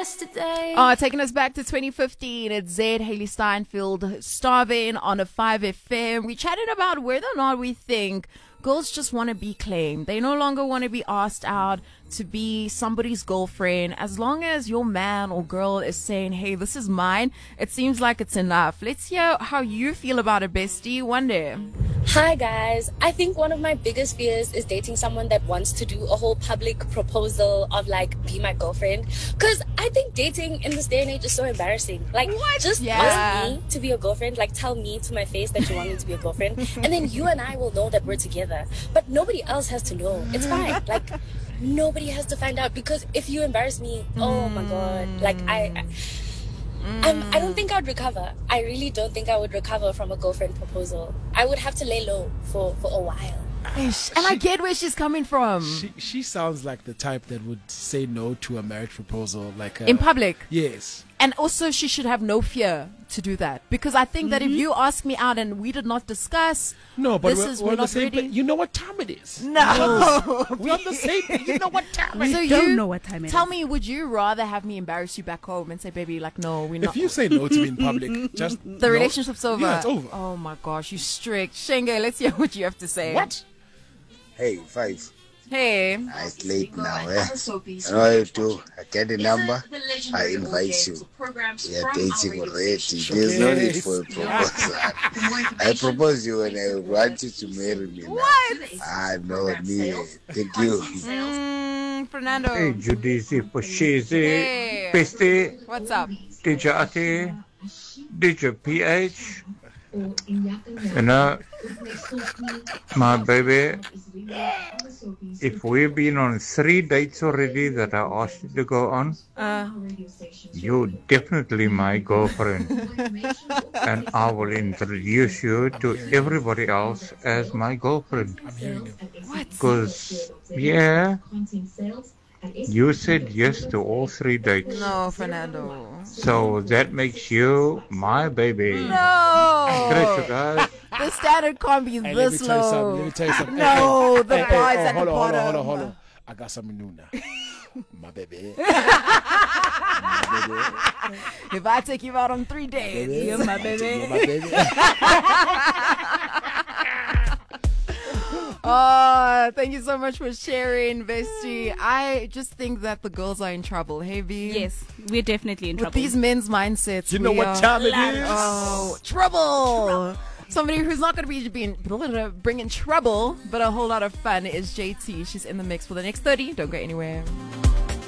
yesterday. Taking us back to 2015, it's Zed, Haley Steinfeld, Starving on a 5FM. We chatted about whether or not we think girls just want to be claimed. They no longer want to be asked out to be somebody's girlfriend. As long as your man or girl is saying, hey, this is mine, it seems like it's enough. Let's hear how you feel about it, bestie. Wonder. Hi guys, I think one of my biggest fears is dating someone that wants to do a whole public proposal of like, be my girlfriend. Because I think dating in this day and age is so embarrassing. Like, just ask me to be your girlfriend, like tell me to my face that you want me to be your girlfriend, and then you and I will know that we're together. But nobody else has to know. It's fine. Like, nobody has to find out, because if you embarrass me, oh my god, like I don't think I'd recover. I really don't think I would recover from a girlfriend proposal. I would have to lay low for a while. And I get where she's coming from. She sounds like the type that would say no to a marriage proposal, like in public. Yes. And also, she should have no fear to do that, because I think that if you ask me out and we did not discuss, but we're not ready. You know what time it is. No, we're on the same. You know what time it is. So you don't know what time it is. Tell me, would you rather have me embarrass you back home and say, baby, like, no, we're not? If you say no to me in public, just the relationship's over. Yeah, it's over. Oh my gosh, you strict. Shenge, let's hear what you have to say. What? Hey, Five. Hey. It's late now, eh? I know you do. I get the number. I invite you. We are dating already. There's no need for a proposal. I propose you and I want you to marry me now. What? No, me. Thank you. Fernando. Hey, Judici, Poshizi, Hey. Piste, What's up? DJ Ati, DJ PH. You know, my baby, if we've been on 3 dates already that I asked you to go on, you're definitely my girlfriend. And I will introduce you to everybody else as my girlfriend. What? Because, you said yes to all 3 dates. No, Fernando. So that makes you my baby. No. Congrats, guys. The standard can't be this low. Let me tell you something. No, the bars at the hold bottom. on. I got something new now. My baby. If I take you out on 3 days, you're my baby. You're my baby. Oh, thank you so much for sharing, bestie. I just think that the girls are in trouble. Hey, V. Yes, we're definitely in With trouble. these men's mindsets. You know what time it is? Oh, trouble. Somebody who's not going to be bringing trouble, but a whole lot of fun is JT. She's in the mix for the next 30. Don't go anywhere.